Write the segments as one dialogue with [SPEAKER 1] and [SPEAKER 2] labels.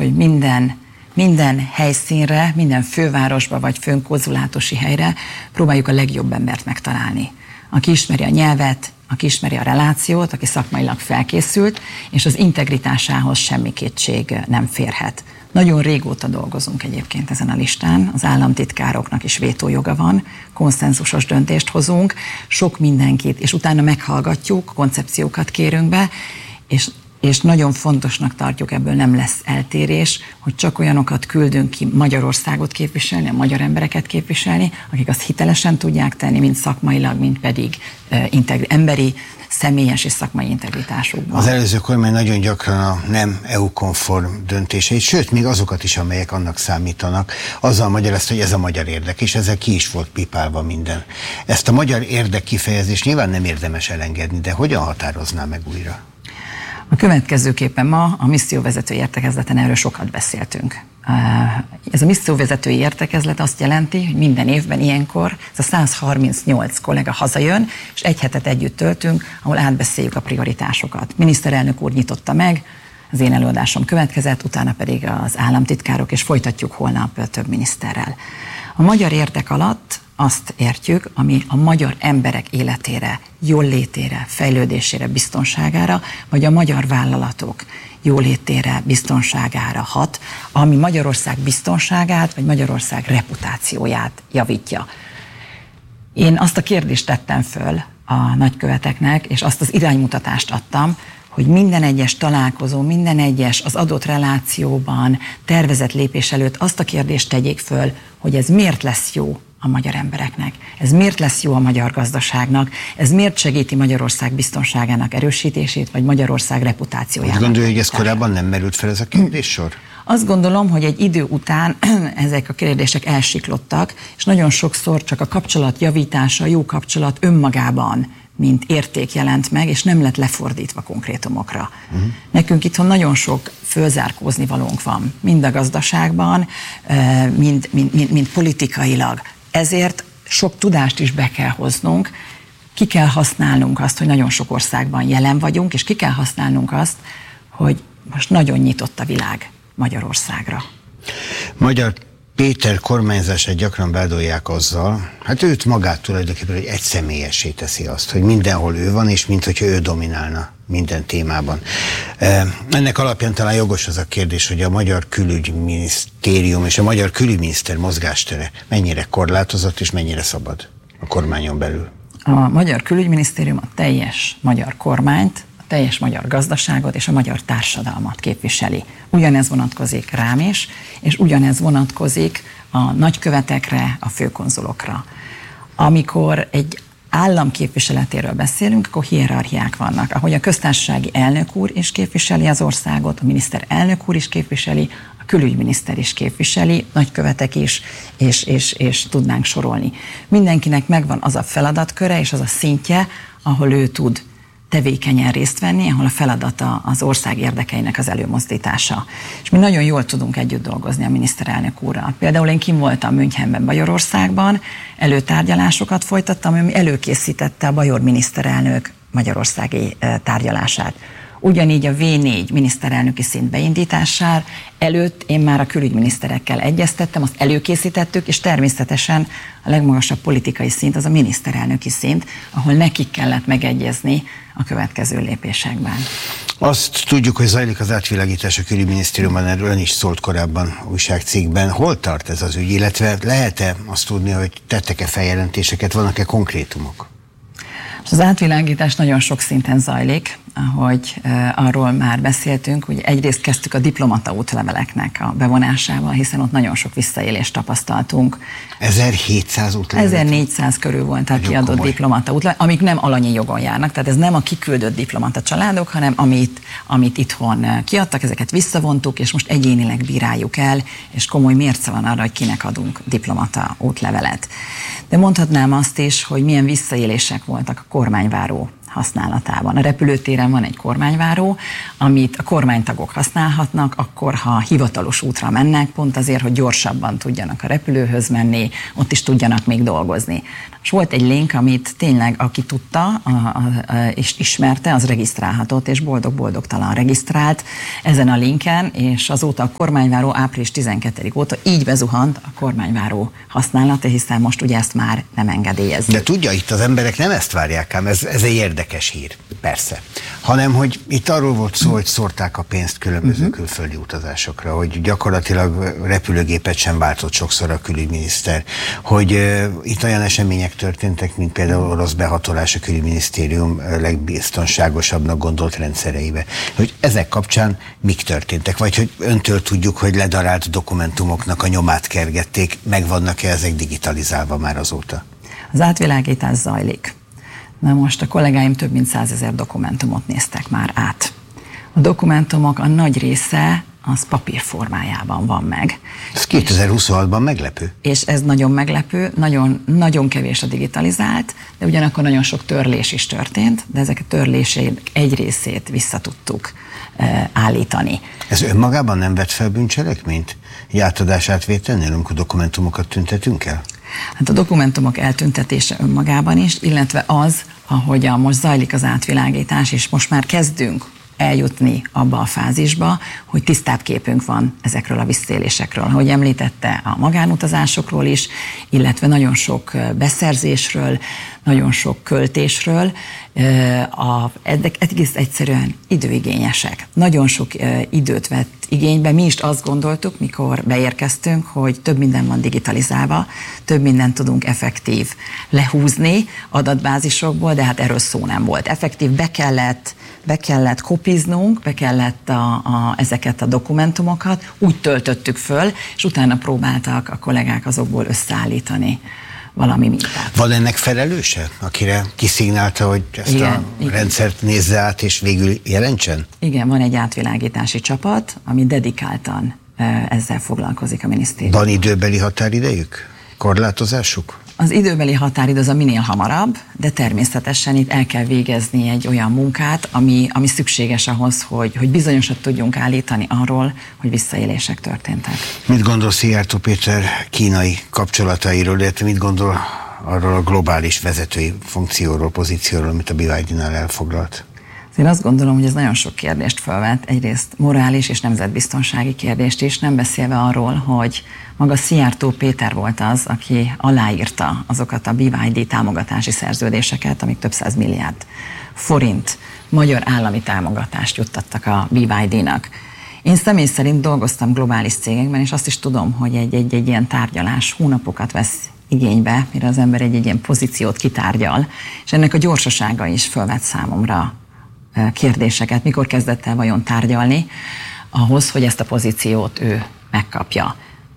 [SPEAKER 1] hogy minden helyszínre, minden fővárosba vagy főkonzulátusi helyre próbáljuk a legjobb embert megtalálni. Aki ismeri a nyelvet, aki ismeri a relációt, aki szakmailag felkészült, és az integritásához semmi kétség nem férhet. Nagyon régóta dolgozunk egyébként ezen a listán, az államtitkároknak is vétójoga van, konszenzusos döntést hozunk, sok mindenkit, és utána meghallgatjuk, koncepciókat kérünk be, és nagyon fontosnak tartjuk, ebből nem lesz eltérés, hogy csak olyanokat küldünk ki Magyarországot képviselni, a magyar embereket képviselni, akik azt hitelesen tudják tenni, mind szakmailag, mind pedig emberi, személyes és szakmai integritásukban.
[SPEAKER 2] Az előző kormány nagyon gyakran a nem EU-konform döntéseit, sőt, még azokat is, amelyek annak számítanak, azzal magyarázta, hogy ez a magyar érdek, és ezzel ki is volt pipálva minden. Ezt a magyar érdek kifejezést nyilván nem érdemes elengedni, de hogyan határozná meg újra?
[SPEAKER 1] A következőképpen ma a misszióvezetői értekezleten erről sokat beszéltünk. Ez a misszióvezetői értekezlet azt jelenti, hogy minden évben ilyenkor ez a 138 kollega hazajön, és egy hetet együtt töltünk, ahol átbeszéljük a prioritásokat. Miniszterelnök úr nyitotta meg, az én előadásom következett, utána pedig az államtitkárok, és folytatjuk holnap több miniszterrel. A magyar érdek alatt azt értjük, ami a magyar emberek életére, jóllétére, fejlődésére, biztonságára, vagy a magyar vállalatok jólétére, biztonságára hat, ami Magyarország biztonságát, vagy Magyarország reputációját javítja. Én azt a kérdést tettem föl a nagyköveteknek, és azt az iránymutatást adtam, hogy minden egyes találkozó, minden egyes az adott relációban tervezett lépés előtt azt a kérdést tegyék föl, hogy ez miért lesz jó a magyar embereknek, ez miért lesz jó a magyar gazdaságnak, ez miért segíti Magyarország biztonságának erősítését, vagy Magyarország reputációjának.
[SPEAKER 2] Úgy gondolja, hogy ez korábban nem merült fel ez a kérdéssor?
[SPEAKER 1] Azt gondolom, hogy egy idő után ezek a kérdések elsiklottak, és nagyon sokszor csak a kapcsolat javítása, a jó kapcsolat önmagában, mint érték jelent meg, és nem lett lefordítva konkrétumokra. Nekünk itthon nagyon sok fölzárkózni valónk van, mind a gazdaságban, mind politikailag. Ezért sok tudást is be kell hoznunk, ki kell használnunk azt, hogy nagyon sok országban jelen vagyunk, és ki kell használnunk azt, hogy most nagyon nyitott a világ Magyarországra.
[SPEAKER 2] Magyar Péter kormányzását gyakran vádolják azzal, hát őt magát tulajdonképpen, hogy egyszemélyessé teszi azt, hogy mindenhol ő van, és minthogyha ő dominálna minden témában. Ennek alapján talán jogos az a kérdés, hogy a Magyar Külügyminisztérium és a Magyar Külügyminiszter mozgástere mennyire korlátozott és mennyire szabad a kormányon belül.
[SPEAKER 1] A Magyar Külügyminisztérium a teljes magyar kormányt, a teljes magyar gazdaságot és a magyar társadalmat képviseli. Ugyanez vonatkozik rám is, és ugyanez vonatkozik a nagykövetekre, a főkonzulokra. Amikor egy állam képviseletéről beszélünk, akkor hierarchiák vannak, ahogy a köztársasági elnök úr is képviseli az országot, a miniszterelnök úr is képviseli, a külügyminiszter is képviseli, nagykövetek is, és tudnánk sorolni. Mindenkinek megvan az a feladatköre és az a szintje, ahol ő tud tevékenyen részt venni, ahol a feladata az ország érdekeinek az előmozdítása. És mi nagyon jól tudunk együtt dolgozni a miniszterelnök úrral. Például én kim voltam Münchenben, Bajorországban, előtárgyalásokat folytattam, ami előkészítette a bajor miniszterelnök magyarországi tárgyalását. Ugyanígy a V4 miniszterelnöki szint beindítására előtt én már a külügyminiszterekkel egyeztettem, azt előkészítettük, és természetesen a legmagasabb politikai szint az a miniszterelnöki szint, ahol nekik kellett megegyezni a következő lépésekben.
[SPEAKER 2] Azt tudjuk, hogy zajlik az átvilágítás a külügyminisztériumban, erről ön is szólt korábban újságcikkben. Hol tart ez az ügy, illetve lehet-e azt tudni, hogy tettek-e feljelentéseket, vannak-e konkrétumok?
[SPEAKER 1] Az átvilágítás nagyon sok szinten zajlik, ahogy arról már beszéltünk, hogy egyrészt kezdtük a diplomata útleveleknek a bevonásával, hiszen ott nagyon sok visszaélést tapasztaltunk.
[SPEAKER 2] 1700 útlevelet?
[SPEAKER 1] 1400 körül volt a kiadott diplomata útlevelet, amik nem alanyi jogon járnak, tehát ez nem a kiküldött diplomata családok, hanem amit itthon kiadtak, ezeket visszavontuk, és most egyénileg bíráljuk el, és komoly mérce van arra, hogy kinek adunk diplomata útlevelet. De mondhatnám azt is, hogy milyen visszaélések voltak a kormányváró használatában. A repülőtéren van egy kormányváró, amit a kormánytagok használhatnak, akkor ha hivatalos útra mennek, pont azért, hogy gyorsabban tudjanak a repülőhöz menni, ott is tudjanak még dolgozni. És volt egy link, amit tényleg aki tudta és ismerte, az regisztrálhatott, és boldog-boldogtalan regisztrált ezen a linken, és azóta a kormányváró április 12 óta így bezuhant a kormányváró használata, hiszen most ugye ezt már nem engedélyezzük.
[SPEAKER 2] De tudja, itt az emberek nem ezt várják ám, ez egy érdekes hír, persze. Hanem, hogy itt arról volt szó, hogy szórták a pénzt különböző külföldi utazásokra, hogy gyakorlatilag repülőgépet sem váltott sokszor a külügyminiszter, hogy itt olyan események történtek, mint például orosz behatolás a külügyminisztérium legbiztonságosabbnak gondolt rendszereibe. Hogy ezek kapcsán mik történtek? Vagy hogy öntől tudjuk, hogy ledarált dokumentumoknak a nyomát kergették, megvannak-e ezek digitalizálva már azóta?
[SPEAKER 1] Az átvilágítás zajlik. Na most a kollégáim több mint 100 000 dokumentumot néztek már át. A dokumentumok a nagy része az papírformájában van meg.
[SPEAKER 2] Ez 2026-ban meglepő.
[SPEAKER 1] És ez nagyon meglepő, nagyon kevés a digitalizált, de ugyanakkor nagyon sok törlés is történt, de ezek a törlések egy részét vissza tudtuk állítani.
[SPEAKER 2] Ez önmagában nem vett fel bűncselekményt? Egy átadás-átvételnél, amikor dokumentumokat tüntetünk el?
[SPEAKER 1] Hát a dokumentumok eltüntetése önmagában is, illetve az, ahogyan most zajlik az átvilágítás, és most már kezdünk eljutni abba a fázisba, hogy tisztább képünk van ezekről a visszaélésekről. Ahogy említette, a magánutazásokról is, illetve nagyon sok beszerzésről, nagyon sok költésről, egész egyszerűen időigényesek. Nagyon sok időt vett igénybe. Mi is azt gondoltuk, mikor beérkeztünk, hogy több minden van digitalizálva, több mindent tudunk effektív lehúzni adatbázisokból, de hát erről szó nem volt. Effektív be kellett kopiznunk, be kellett ezeket a dokumentumokat, úgy töltöttük föl, és utána próbáltak a kollégák azokból összeállítani valami mintát.
[SPEAKER 2] Van ennek felelőse, akire kiszignálta, hogy ezt a rendszert nézze át, és végül jelentsen?
[SPEAKER 1] Igen, van egy átvilágítási csapat, ami dedikáltan ezzel foglalkozik a minisztérium.
[SPEAKER 2] Van időbeli határidejük? Korlátozásuk?
[SPEAKER 1] Az időbeli határidő az a minél hamarabb, de természetesen itt el kell végezni egy olyan munkát, ami szükséges ahhoz, hogy bizonyosat tudjunk állítani arról, hogy visszaélések történtek.
[SPEAKER 2] Mit gondol Szijjártó Péter kínai kapcsolatairól, illetve mit gondol arról a globális vezetői funkcióról, pozícióról, amit a BYD-nál elfoglalt?
[SPEAKER 1] Én azt gondolom, hogy ez nagyon sok kérdést felvet, egyrészt morális és nemzetbiztonsági kérdést is, nem beszélve arról, hogy maga Szijjártó Péter volt az, aki aláírta azokat a BYD támogatási szerződéseket, amik több 100 milliárd forint magyar állami támogatást juttattak a BYD-nak. Én személy szerint dolgoztam globális cégekben, és azt is tudom, hogy egy ilyen tárgyalás hónapokat vesz igénybe, mire az ember egy ilyen pozíciót kitárgyal, és ennek a gyorsasága is felvet számomra kérdéseket, mikor kezdett el vajon tárgyalni, ahhoz, hogy ezt a pozíciót ő megkapja.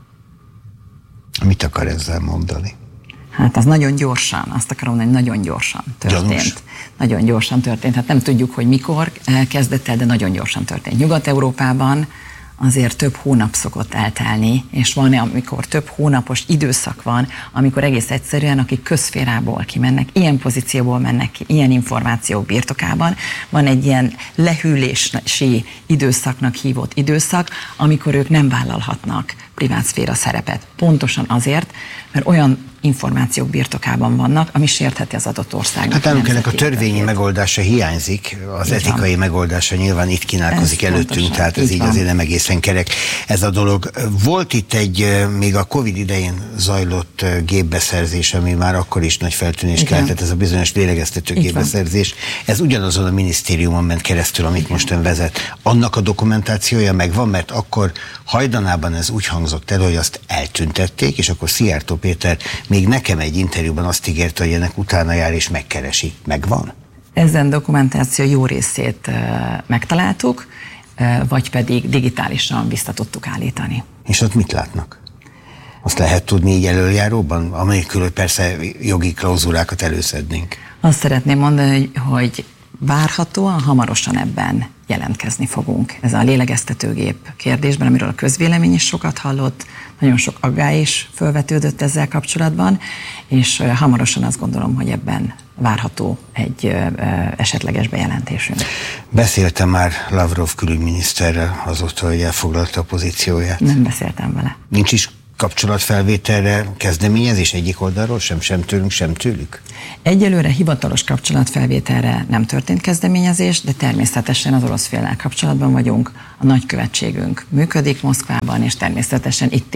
[SPEAKER 2] Mit akar ezzel mondani?
[SPEAKER 1] Hát az nagyon gyorsan, azt akarom mondani, hogy nagyon gyorsan történt.
[SPEAKER 2] Gyanús.
[SPEAKER 1] Nagyon gyorsan történt. Hát nem tudjuk, hogy mikor kezdett el, de nagyon gyorsan történt. Nyugat-Európában azért több hónap szokott eltelni, és van, amikor több hónapos időszak van, amikor egész egyszerűen, akik közszférából kimennek, ilyen pozícióból mennek ki, ilyen információk birtokában, van egy ilyen lehűlési időszaknak hívott időszak, amikor ők nem vállalhatnak privátszféra szerepet. Pontosan azért, mert olyan információk birtokában vannak, ami sértheti az adott országnak.
[SPEAKER 2] Hát ennek a törvényi megoldása hiányzik, az etikai megoldása nyilván itt kínálkozik előttünk, tehát ez így azért nem egészen kerek ez a dolog. Volt itt egy, még a Covid idején zajlott gépbeszerzés, ami már akkor is nagy feltűnést keltett, ez a bizonyos lélegeztető gépbeszerzés. Ez ugyanazon a minisztériumon ment keresztül, amit most ön vezet. Annak a dokumentációja megvan, mert akkor hajdanában ez úgy hangzott el, hogy azt eltüntették, és akkor Szijjártó Péter még nekem egy interjúban azt ígérte, hogy ennek utána jár és megkeresi. Megvan?
[SPEAKER 1] Ezen dokumentáció jó részét megtaláltuk, vagy pedig digitálisan vissza tudtuk állítani.
[SPEAKER 2] És ott mit látnak? Azt lehet tudni így elöljáróban, amelyikül, hogy persze jogi klauzulákat előszednénk.
[SPEAKER 1] Azt szeretném mondani, hogy várhatóan hamarosan ebben jelentkezni fogunk. Ez a lélegeztetőgép kérdésben, amiről a közvélemény is sokat hallott, nagyon sok aggály is felvetődött ezzel kapcsolatban, és hamarosan azt gondolom, hogy ebben várható egy esetleges bejelentésünk.
[SPEAKER 2] Beszéltem már Lavrov külügyminiszterrel azóta, hogy elfoglalta a pozícióját?
[SPEAKER 1] Nem beszéltem vele.
[SPEAKER 2] Nincs is kapcsolatfelvételre kezdeményezés egyik oldalról, sem tőlünk, sem tőlük?
[SPEAKER 1] Egyelőre hivatalos kapcsolatfelvételre nem történt kezdeményezés, de természetesen az orosz féllel kapcsolatban vagyunk. A nagykövetségünk működik Moszkvában, és természetesen itt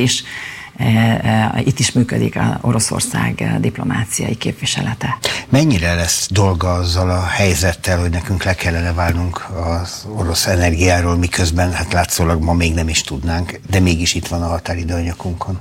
[SPEAKER 1] is működik az Oroszország diplomáciai képviselete.
[SPEAKER 2] Mennyire lesz dolga azzal a helyzettel, hogy nekünk le kellene válnunk az orosz energiáról, miközben hát látszólag ma még nem is tudnánk, de mégis itt van a határidő a nyakunkon?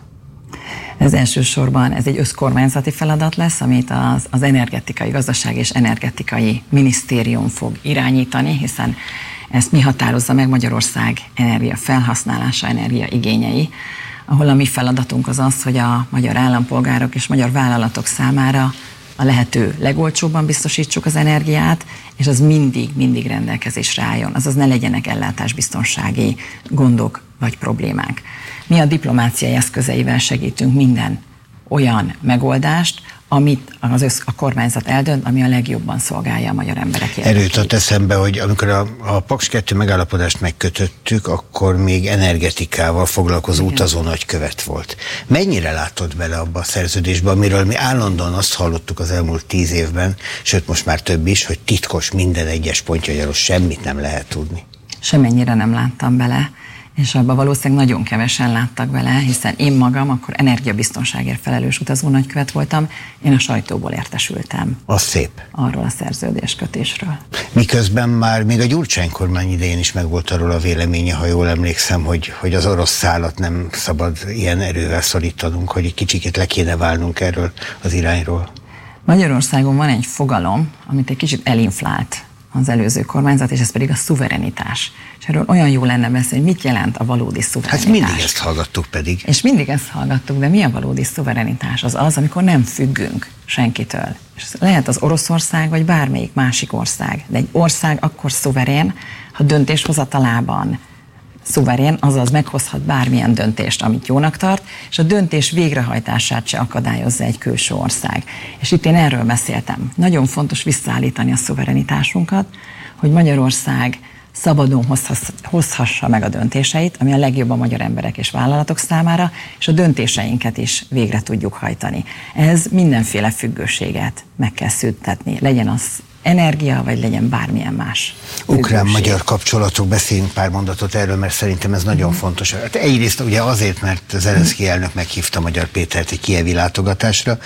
[SPEAKER 1] Ez elsősorban egy összkormányzati feladat lesz, amit az energetikai, gazdaság és energetikai minisztérium fog irányítani, hiszen ezt mi határozza meg Magyarország energia felhasználása, energia igényei, ahol a mi feladatunk az az, hogy a magyar állampolgárok és magyar vállalatok számára a lehető legolcsóbban biztosítsuk az energiát, és az mindig rendelkezésre álljon, azaz ne legyenek ellátásbiztonsági gondok vagy problémák. Mi a diplomáciai eszközeivel segítünk minden olyan megoldást, amit a kormányzat eldönt, ami a legjobban szolgálja a magyar emberek érdekeit.
[SPEAKER 2] Erőt ad eszembe, hogy amikor a Paks 2 megállapodást megkötöttük, akkor még energetikával foglalkozó utazó nagykövet volt. Mennyire látod bele abba a szerződésbe, amiről mi állandóan azt hallottuk az elmúlt 10 évben, sőt most már több is, hogy titkos minden egyes pontja, hogy arról semmit nem lehet tudni?
[SPEAKER 1] Semmennyire nem láttam bele, és abban valószínűleg nagyon kevesen láttak bele, hiszen én magam akkor energiabiztonságért felelős utazó nagykövet voltam, én a sajtóból értesültem.
[SPEAKER 2] Az szép.
[SPEAKER 1] Arról a szerződéskötésről.
[SPEAKER 2] Miközben már még a Gyurcsány kormány idején is megvolt arról a véleménye, ha jól emlékszem, hogy az orosz szálat nem szabad ilyen erővel szorítanunk, hogy egy kicsikét le kéne válnunk erről az irányról. Magyarországon van egy fogalom, amit egy kicsit elinflált az előző kormányzat, és ez pedig a szuverenitás. És erről olyan jó lenne beszélni, hogy mit jelent a valódi szuverenitás. Hát mindig ezt hallgattuk pedig. És mindig ezt hallgattuk, de mi a valódi szuverenitás? Az, amikor nem függünk senkitől. És lehet az Oroszország, vagy bármelyik másik ország. De egy ország akkor szuverén, ha döntéshozatalában szuverén, azaz meghozhat bármilyen döntést, amit jónak tart, és a döntés végrehajtását se akadályozza egy külső ország. És itt én erről beszéltem. Nagyon fontos visszaállítani a szuverenitásunkat, hogy Magyarország szabadon hozhassa meg a döntéseit, ami a legjobb a magyar emberek és vállalatok számára, és a döntéseinket is végre tudjuk hajtani. Ez mindenféle függőséget meg kell szüntetni, legyen az energia, vagy legyen bármilyen más. Ukrán-magyar kapcsolatok, beszéljünk pár mondatot erről, mert szerintem ez nagyon fontos. Hát egyrészt ugye azért, mert Zelenszkij elnök meghívta Magyar Pétert egy kijevi látogatásra.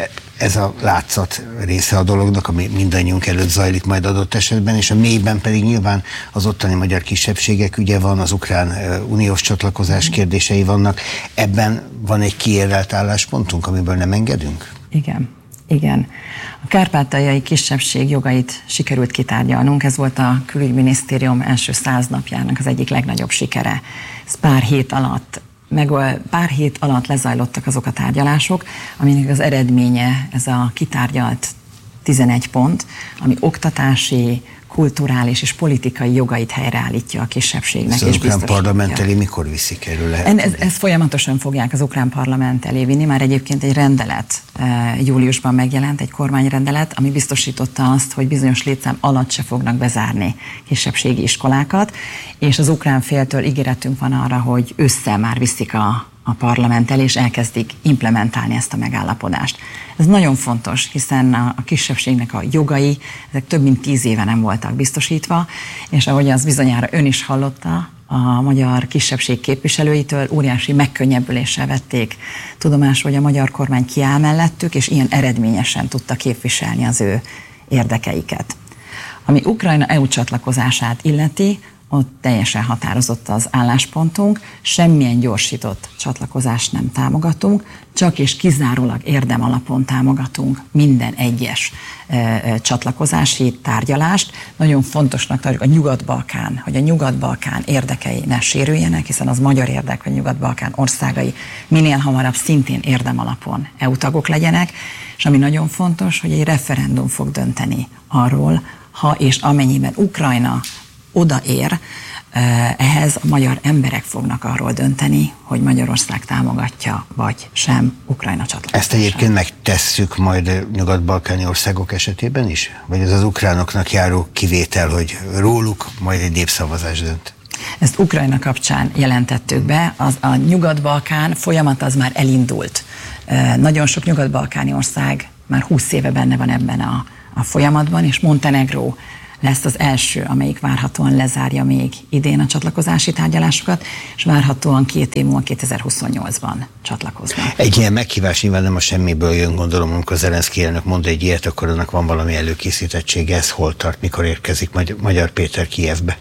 [SPEAKER 2] Ez a látszat része a dolognak, ami mindannyiunk előtt zajlik majd adott esetben, és a mélyben pedig nyilván az ottani magyar kisebbségek ügye van, az ukrán uniós csatlakozás kérdései vannak. Ebben van egy kiérlelt álláspontunk, amiből nem engedünk? Igen. A kárpátaljai kisebbség jogait sikerült kitárgyalnunk, ez volt a külügyminisztérium első 100 napjának az egyik legnagyobb sikere. Ez pár hét alatt lezajlottak azok a tárgyalások, aminek az eredménye ez a kitárgyalt 11 pont, ami oktatási, kulturális és politikai jogait helyreállítja a kisebbségnek. Az ukrán parlament elé mikor viszik erről lehet? Ezt folyamatosan fogják az ukrán parlament elé vinni. Már egyébként egy rendelet júliusban megjelent, egy kormányrendelet, ami biztosította azt, hogy bizonyos létszám alatt se fognak bezárni kisebbségi iskolákat, és az ukrán féltől ígéretünk van arra, hogy ősszel már viszik a parlament elé, és elkezdik implementálni ezt a megállapodást. Ez nagyon fontos, hiszen a kisebbségnek a jogai, ezek több mint 10 éve nem voltak biztosítva, és ahogy az bizonyára ön is hallotta, a magyar kisebbség képviselőitől óriási megkönnyebbüléssel vették tudomásul, hogy a magyar kormány kiáll mellettük, és ilyen eredményesen tudta képviselni az ő érdekeiket. Ami Ukrajna EU csatlakozását illeti, ott teljesen határozott az álláspontunk, semmilyen gyorsított csatlakozást nem támogatunk, csak és kizárólag érdemalapon támogatunk minden egyes csatlakozási tárgyalást. Nagyon fontosnak tartjuk a Nyugat-Balkán, hogy a Nyugat-Balkán érdekei ne sérüljenek, hiszen az magyar érdek, hogy a Nyugat-Balkán országai minél hamarabb szintén érdemalapon EU tagok legyenek, és ami nagyon fontos, hogy egy referendum fog dönteni arról,
[SPEAKER 1] ha és amennyiben Ukrajna odaér, ehhez a magyar emberek fognak arról dönteni, hogy Magyarország támogatja, vagy sem Ukrajna csatlakozását.
[SPEAKER 2] Ezt egyébként megtesszük majd nyugat-balkáni országok esetében is? Vagy ez az ukránoknak járó kivétel, hogy róluk majd egy népszavazás dönt?
[SPEAKER 1] Ezt Ukrajna kapcsán jelentettük be, a Nyugat-Balkán folyamat az már elindult. Nagyon sok nyugat-balkáni ország már 20 éve benne van ebben a folyamatban, és Montenegró lesz az első, amelyik várhatóan lezárja még idén a csatlakozási tárgyalásokat, és várhatóan 2 év múlva 2028-ban csatlakoznak.
[SPEAKER 2] Egy ilyen meghívás nyilván nem a semmiből jön, gondolom, amikor Zelenszky elnök mond egy ilyet, akkor annak van valami előkészítettsége, ez hol tart, mikor érkezik Magyar Péter Kijevbe?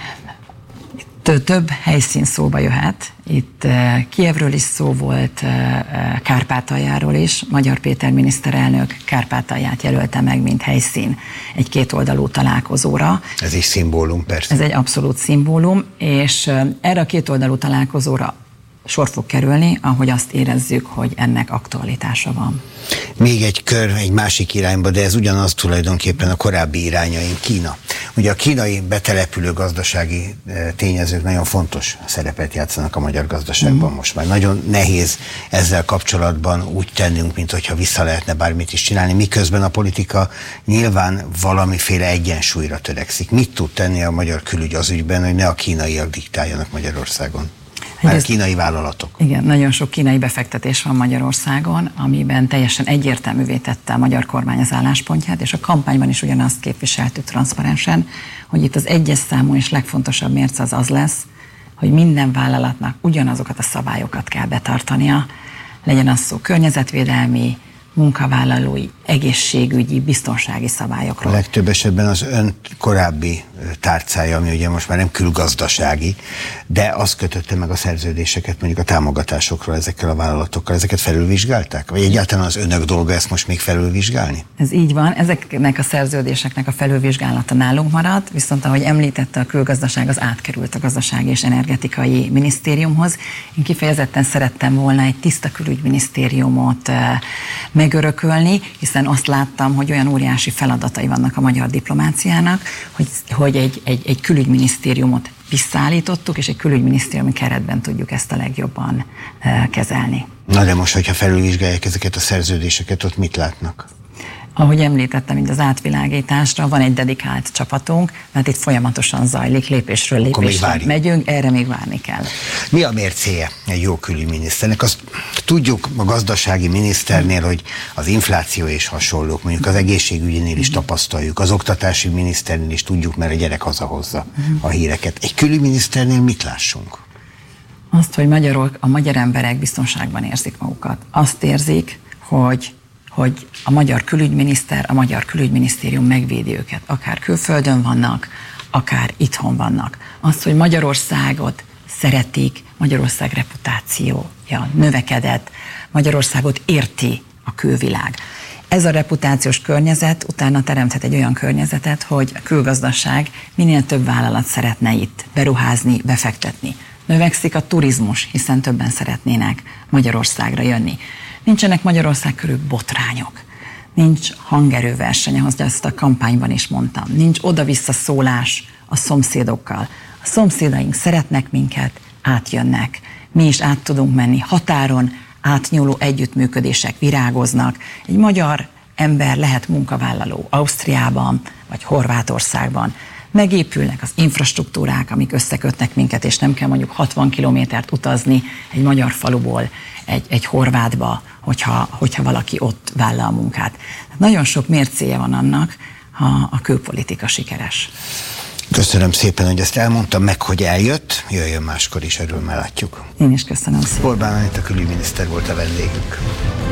[SPEAKER 1] Több helyszín szóba jöhet. Itt Kijevről is szó volt, Kárpátaljáról is. Magyar Péter miniszterelnök Kárpátalját jelölte meg, mint helyszín egy kétoldalú találkozóra.
[SPEAKER 2] Ez is szimbólum, persze.
[SPEAKER 1] Ez egy abszolút szimbólum, és erre a kétoldalú találkozóra sor fog kerülni, ahogy azt érezzük, hogy ennek aktualitása van.
[SPEAKER 2] Még egy kör, egy másik irányba, de ez ugyanaz tulajdonképpen a korábbi irányaink, Kína. Ugye a kínai betelepülő gazdasági tényezők nagyon fontos szerepet játszanak a magyar gazdaságban most már. Nagyon nehéz ezzel kapcsolatban úgy tennünk, mint hogyha vissza lehetne bármit is csinálni, miközben a politika nyilván valamiféle egyensúlyra törekszik. Mit tud tenni a magyar külügy az ügyben, hogy ne a kínaiak diktáljanak Magyarországon? Már a kínai vállalatok.
[SPEAKER 1] Igen, nagyon sok kínai befektetés van Magyarországon, amiben teljesen egyértelművé tette a magyar kormány az álláspontját, és a kampányban is ugyanazt képviseltük transzparensen, hogy itt az egyes számú és legfontosabb mérce az lesz, hogy minden vállalatnak ugyanazokat a szabályokat kell betartania, legyen az szó környezetvédelmi, munkavállalói, egészségügyi, biztonsági szabályokról.
[SPEAKER 2] A legtöbb esetben az ön korábbi tárcája, ami ugye most már nem külgazdasági, de azt kötötte meg a szerződéseket, mondjuk a támogatásokról ezekkel a vállalatokkal. Ezeket felülvizsgálták? Vagy egyáltalán az önök dolga ezt most még felülvizsgálni? Ez
[SPEAKER 1] így van. Ezeknek a szerződéseknek a felülvizsgálata nálunk maradt, viszont ahogy említette, a külgazdaság az átkerült a Gazdasági és Energetikai Minisztériumhoz. Én kifejezetten szerettem volna egy tiszta külügyminisztériumot megörökölni, hiszen azt láttam, hogy olyan óriási feladatai vannak a magyar diplomáciának, hogy egy külügyminisztériumot visszaállítottuk, és egy külügyminisztériumi keretben tudjuk ezt a legjobban kezelni.
[SPEAKER 2] Na de most, hogyha felülvizsgálják ezeket a szerződéseket, ott mit látnak?
[SPEAKER 1] Ahogy említettem, mint az átvilágításra van egy dedikált csapatunk, mert itt folyamatosan zajlik, lépésről lépésre megyünk, erre még várni kell.
[SPEAKER 2] Mi a mércéje egy jó külügyminiszternek? Azt tudjuk a gazdasági miniszternél, hogy az infláció és hasonlók, mondjuk az egészségügynél is tapasztaljuk, az oktatási miniszternél is tudjuk, mert a gyerek hazahozza a híreket. Egy külügyminiszternél mit lássunk?
[SPEAKER 1] Azt, hogy a magyar emberek biztonságban érzik magukat. Azt érzik, hogy a magyar külügyminiszter, a magyar külügyminisztérium megvédi őket. Akár külföldön vannak, akár itthon vannak. Az, hogy Magyarországot szeretik, Magyarország reputációja növekedett, Magyarországot érti a külvilág. Ez a reputációs környezet utána teremthet egy olyan környezetet, hogy a külgazdaság minél több vállalat szeretne itt beruházni, befektetni. Növekszik a turizmus, hiszen többen szeretnének Magyarországra jönni. Nincsenek Magyarország körül botrányok, nincs hangerőverseny, ahogy ezt a kampányban is mondtam, nincs oda-vissza szólás a szomszédokkal. A szomszédaink szeretnek minket, átjönnek, mi is át tudunk menni, határon átnyúló együttműködések virágoznak. Egy magyar ember lehet munkavállaló Ausztriában vagy Horvátországban. Megépülnek az infrastruktúrák, amik összekötnek minket, és nem kell mondjuk 60 kilométert utazni egy magyar faluból egy horvátba, hogyha valaki ott vállal a munkát. Nagyon sok mércéje van annak, ha a külpolitika sikeres.
[SPEAKER 2] Köszönöm szépen, hogy ezt elmondtam, meg hogy eljött. Jöjjön máskor is, erről már látjuk.
[SPEAKER 1] Én is köszönöm szépen.
[SPEAKER 2] Orbán Anita külügyminiszter volt a vendégünk.